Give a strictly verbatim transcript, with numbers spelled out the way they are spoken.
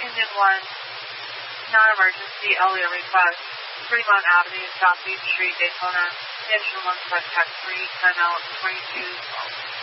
Engine one, non-emergency, Elliott request, Fremont Avenue, Southeast Street, Daytona. Engine one, contact three, ten out, twenty-two.